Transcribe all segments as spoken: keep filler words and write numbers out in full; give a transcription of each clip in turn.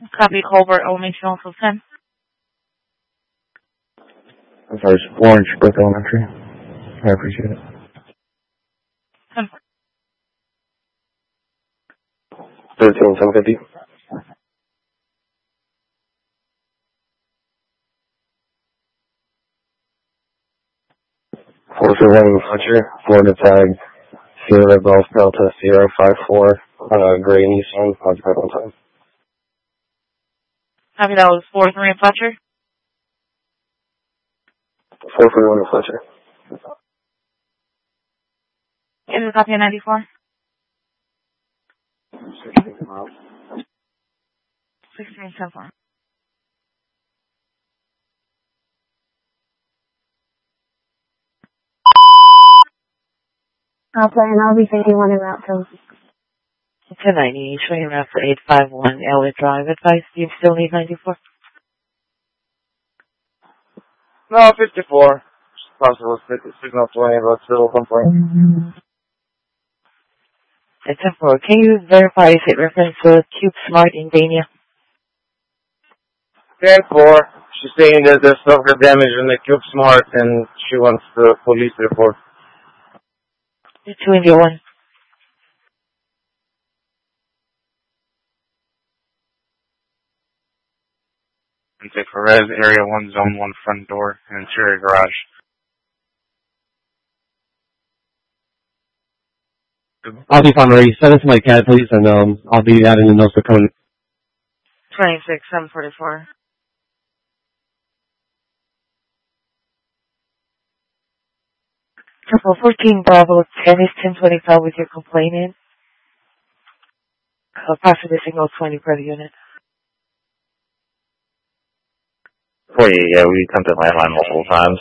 Copy Colbert, Elementary also ten. I'm sorry, it's Orange Brook Elementary. I appreciate it. ten. thirteen, seven fifty. four three one Fletcher, Florida tag, Sierra Golf Delta, Sierra five four, uh, Gray Nissan, occupied one time. Copy, that was four three in Fletcher. four three one Fletcher. Is it copy of ninety-four? sixteen ten four. I'll play and I'll be taking one in route to ten ninety, showing route for eight five one Elliott Drive. Advice, do you still need ninety-four? No, fifty-four. Possible signal twenty, but still complaint. At ten four, can you verify if it reference to Cube Smart in Dania? ten four. She's saying that there's software damage in the Cube Smart and she wants the police report. two India one. Take for res, area one, zone one, front door, and interior garage. I'll be fine, Marie. Send it to my cat, please, and um, I'll be adding the notes to code. twenty-six seven forty-four. Triple fourteen Bravo ten is ten twenty-five with your complainant. I'll pass the signal twenty per unit. forty, yeah, we attempted landline multiple times.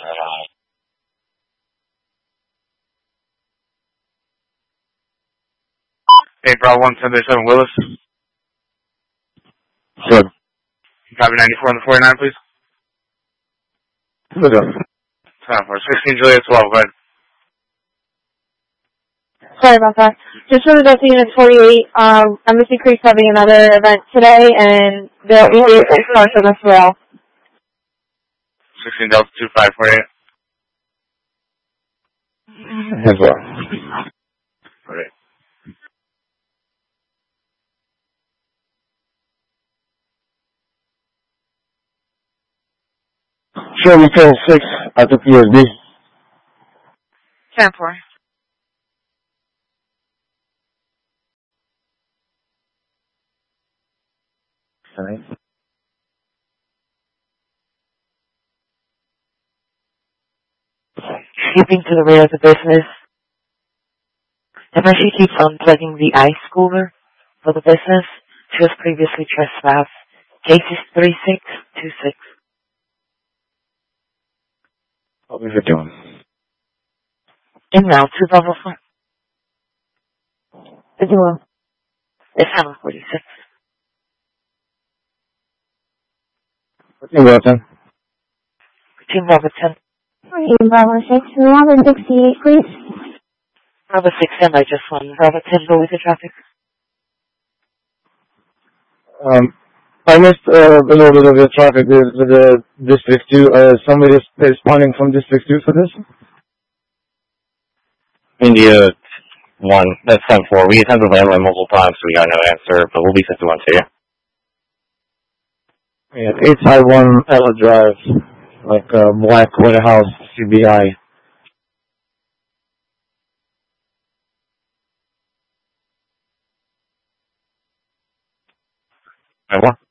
Hey, Bravo one seventy-seven Willis. Good. Copy ninety-four on the forty-nine, please. Good. ten four, sixteen Juliet twelve, go ahead. Sorry about that. Just for the Delta Unit forty-eight, um, Embassy Creek's having another event today, and there will be a start as well. sixteen Delta two five four eight. As well. Okay. Sure, we turn six at the P S B. ten four. Alright. Skipping to the rear of the business. Embassy keeps on plugging the ice cooler for the business. She was previously trespassed. Case is three six two six. What was it doing? And now two Bravo four. Visual. It's seven forty-six. Team Bravo ten. Team Bravo ten. Team Bravo six, eleven sixty-eight, please. Bravo six, stand by just one. Bravo ten, go with the traffic. Um, I missed uh, a little bit of the traffic with the District two. Uh, somebody is responding from District two for this? India one, that's ten four. We attempted landline multiple times, so we got no answer, but we'll be fifty-one to you. Yeah, eight five one Ella Drive, like uh, Black Warehouse, C B I. ten four.